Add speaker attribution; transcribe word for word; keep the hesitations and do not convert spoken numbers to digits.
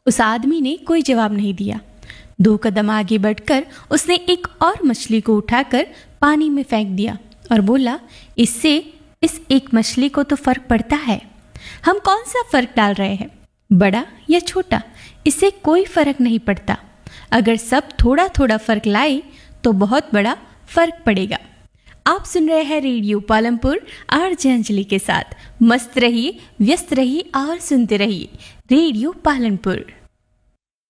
Speaker 1: उस आदमी ने कोई जवाब नहीं दिया। दो कदम आगे बढ़कर उसने एक और मछली को उठाकर पानी में फेंक दिया और बोला, इससे इस एक मछली को तो फर्क पड़ता है। हम कौन सा फर्क डाल रहे हैं, बड़ा या छोटा, इससे कोई फर्क नहीं पड़ता। अगर सब थोड़ा थोड़ा फर्क लाए तो बहुत बड़ा फर्क पड़ेगा। आप सुन रहे हैं रेडियो पालमपुर आरजे अंजलि के साथ। मस्त रहिए, व्यस्त रहिए और सुनते रहिए रेडियो पालमपुर।